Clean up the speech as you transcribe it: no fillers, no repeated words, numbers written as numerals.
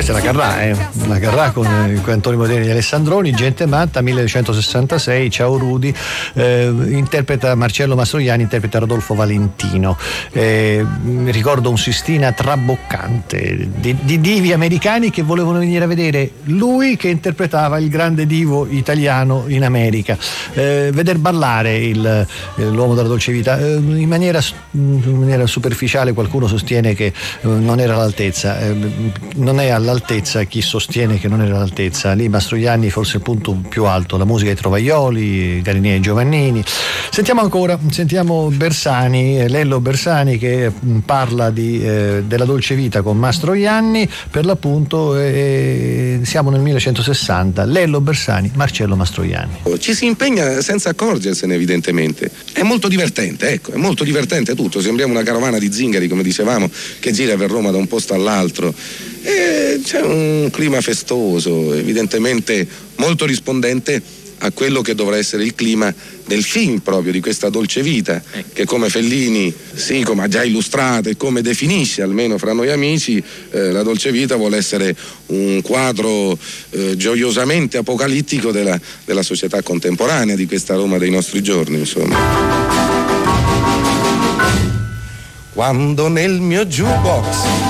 Questa è la Carrà con Antonio Modeni e Alessandroni. Gente matta, 1966. Ciao Rudy, interpreta Marcello Mastroianni, interpreta Rodolfo Valentino. Ricordo un Sistina traboccante di divi americani che volevano venire a vedere lui che interpretava il grande divo italiano in America. Veder ballare l'uomo della dolce vita in maniera superficiale. Qualcuno sostiene che non era all'altezza. Non è all'altezza chi sostiene che non era all'altezza. Lì Mastroianni forse il punto più alto, la musica dei Trovaioli, Garinè e Giovannini. Sentiamo Bersani, Lello Bersani che parla della dolce vita con Mastroianni, per l'appunto. Siamo nel 1960. Lello Bersani, Marcello Mastroianni. Ci si impegna senza accorgersene, evidentemente. È molto divertente, ecco, è molto divertente tutto. Sembriamo una carovana di zingari, come dicevamo, che gira per Roma da un posto all'altro. E c'è un clima festoso, evidentemente molto rispondente a quello che dovrà essere il clima del film proprio di questa dolce vita, che come Fellini come ha già illustrato e come definisce almeno fra noi amici, la dolce vita vuole essere un quadro gioiosamente apocalittico della società contemporanea, di questa Roma dei nostri giorni, insomma. Quando nel mio jukebox